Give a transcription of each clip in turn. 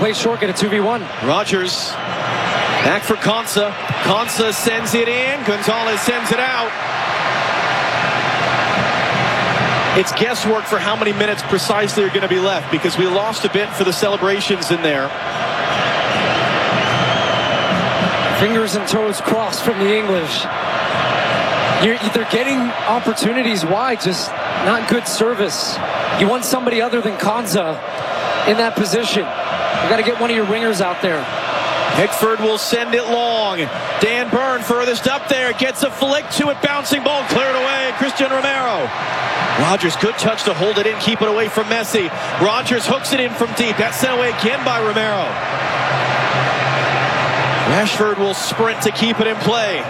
play short, get a 2v1. Rogers back for Konsa. Konsa sends it in. Gonzalez sends it out. It's guesswork for how many minutes precisely are going to be left, because we lost a bit for the celebrations in there. Fingers and toes crossed from the English. They're getting opportunities wide, just not good service. You want somebody other than Konsa in that position. You got to get one of your wingers out there. Pickford will send it long. Dan Burn furthest up there, gets a flick to it, bouncing ball cleared away. Christian Romero. Rogers, good touch to hold it in, keep it away from Messi. Rogers hooks it in from deep. That's sent away again by Romero. Rashford will sprint to keep it in play.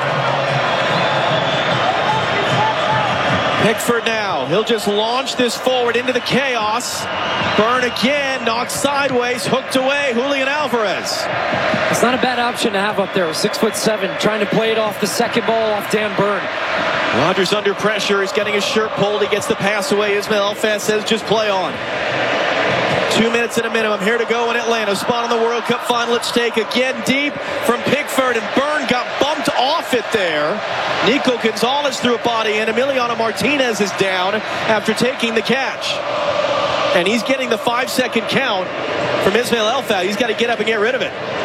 Pickford now. He'll just launch this forward into the chaos. Burn again, knocked sideways, hooked away. Julian Alvarez. It's not a bad option to have up there. 6'7", trying to play it off the second ball off Dan Burn. Rogers under pressure. He's getting his shirt pulled. He gets the pass away. Ismail Elfas says just play on. 2 minutes at a minimum here to go in Atlanta. Spot on the World Cup final at stake. Again deep from Pickford, and Burn got bumped off it there. Nico Gonzalez threw a body, and Emiliano Martinez is down after taking the catch. And he's getting the 5-second count from Ismail Elfas. He's got to get up and get rid of it.